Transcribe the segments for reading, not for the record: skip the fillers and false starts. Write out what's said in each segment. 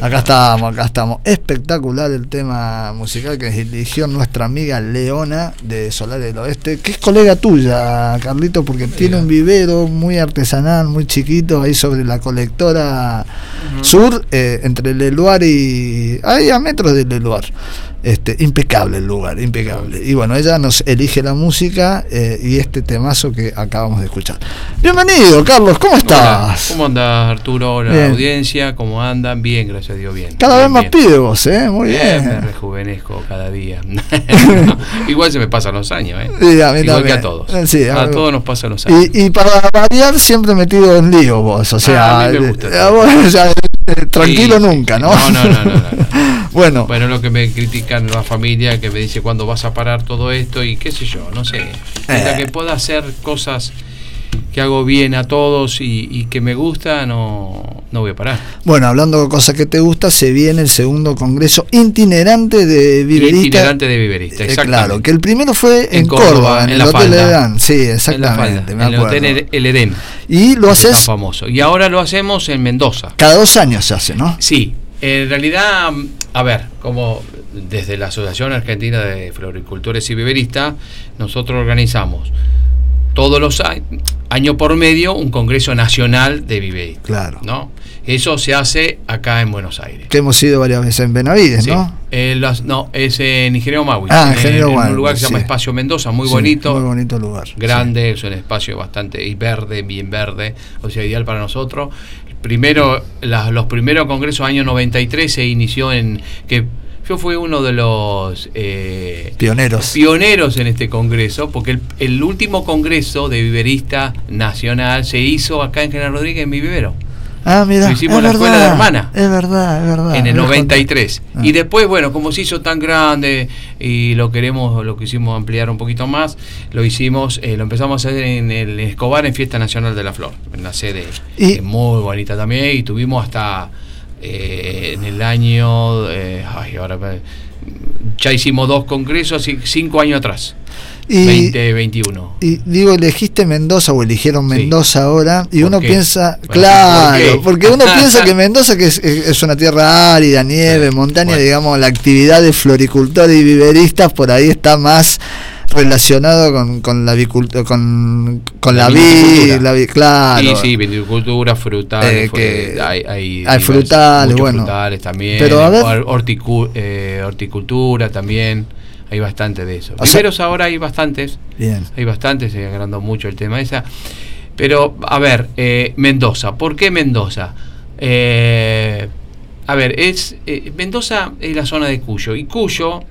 Acá estamos. Espectacular el tema musical que eligió nuestra amiga Leona de Solar del Oeste, que es colega tuya, Carlito, porque tiene un vivero muy artesanal, muy chiquito, ahí sobre la colectora sur, entre Leluar y... ahí a metros de Leluar. Impecable el lugar, impecable. Y bueno, ella nos elige la música y este temazo que acabamos de escuchar. Bienvenido, Carlos, ¿cómo estás? Hola. ¿Cómo andas, Arturo? Hola, la audiencia, ¿cómo andan? Bien, gracias a Dios, bien. Cada vez más pibe vos, muy bien. Me rejuvenezco cada día. Igual se me pasan los años, Sí, a mí igual también. Que a todos. Sí, a todos nos pasan los años. Y para variar, siempre metido en lío vos, o sea, a mí me gusta. Vos, o sea, tranquilo sí, nunca, sí. ¿no? No. Bueno, lo que me critican la familia, que me dice cuándo vas a parar todo esto y qué sé yo, no sé. Hasta que pueda hacer cosas que hago bien a todos y que me gusta, no voy a parar. Bueno, hablando de cosas que te gusta, se viene el segundo congreso itinerante de viveristas. Itinerante de viveristas, exactamente. Claro, que el primero fue en Córdoba, en el Hotel Edén. Sí, exactamente, en el Hotel El Edén. Y lo haces... tan famoso. Y ahora lo hacemos en Mendoza. Cada 2 años se hace, ¿no? Sí. En realidad, a ver, como desde la Asociación Argentina de Floricultores y Viveristas, nosotros organizamos todos los años por medio un congreso nacional de viveristas. Claro. ¿No? Eso se hace acá en Buenos Aires. Que hemos ido varias veces en Benavides, sí. ¿no? No, es en Ingeniero Maui. En un lugar que se llama Espacio Mendoza, muy bonito. Muy bonito lugar. Grande, es un espacio bastante verde, bien verde, o sea, ideal para nosotros. Los primeros congresos año 93 se inició que yo fui uno de los pioneros en este congreso, porque el último congreso de viverista nacional se hizo acá en General Rodríguez, en mi vivero. Mira, lo hicimos en la escuela de Hermana. Es verdad. En el 93. Y después, bueno, como se hizo tan grande y lo quisimos ampliar un poquito más, lo empezamos a hacer en el Escobar, en Fiesta Nacional de la Flor, en la sede. Muy bonita también, y tuvimos hasta en el año... ya hicimos 2 congresos, 5 años atrás. 2021. Y digo, elegiste Mendoza o eligieron Mendoza ahora, y uno piensa, porque uno piensa que Mendoza, que es una tierra árida, nieve, montaña, digamos, la actividad de floricultores y viveristas por ahí está más relacionado con la avicultura, con la vid, claro. Sí, viticultura, frutales, hay frutales, bueno, frutales también, pero a ver, horticultura también. Hay bastante de eso. Viveros ahora hay bastantes. Bien. Hay bastantes, se agrandó mucho el tema esa. Pero, a ver, Mendoza. ¿Por qué Mendoza? Mendoza es la zona de Cuyo. Y Cuyo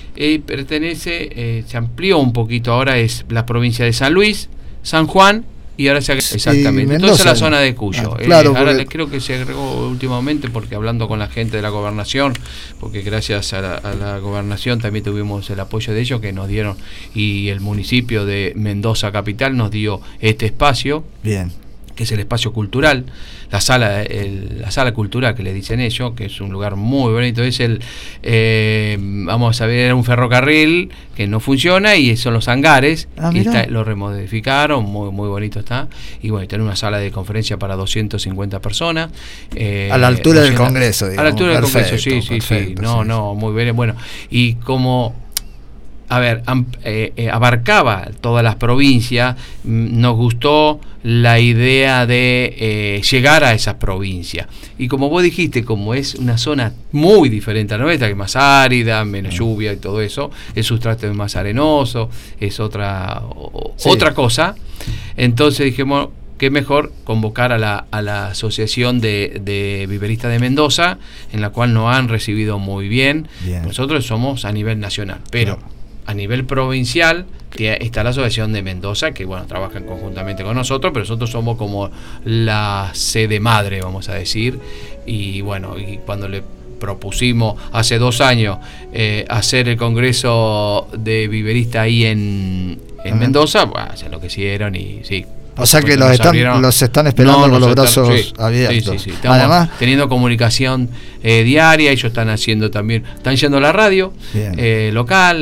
se amplió un poquito. Ahora es la provincia de San Luis, San Juan. Y ahora exactamente. Entonces la zona de Cuyo. Claro, ahora creo que se agregó últimamente, porque hablando con la gente de la gobernación, porque gracias a la gobernación también tuvimos el apoyo de ellos, que nos dieron, y el municipio de Mendoza Capital nos dio este espacio. Bien. Que es el espacio cultural, la sala cultural que le dicen ellos, que es un lugar muy bonito. Es vamos a ver, era un ferrocarril que no funciona y son los hangares, lo remodificaron, muy, muy bonito está. Y bueno, tiene una sala de conferencia para 250 personas. A la altura del Congreso, digamos. A la altura del Congreso, sí. Perfecto. Muy bien. Bueno, y como... abarcaba todas las provincias, nos gustó la idea de llegar a esas provincias. Y como vos dijiste, como es una zona muy diferente a la nuestra, que es más árida, menos lluvia y todo eso, el sustrato es más arenoso, es otra cosa. Entonces dijimos, qué mejor convocar a la Asociación de Viveristas de Mendoza, en la cual nos han recibido muy bien. Nosotros somos a nivel nacional, pero a nivel provincial está la Asociación de Mendoza, que bueno, trabajan conjuntamente con nosotros, pero nosotros somos como la sede madre, vamos a decir. Y bueno, y cuando le propusimos hace 2 años hacer el congreso de viverista ahí en Mendoza, se enloquecieron y sí. O sea que los están esperando con los brazos abiertos. Sí. Estamos además teniendo comunicación diaria. Ellos están haciendo también, están yendo a la radio local.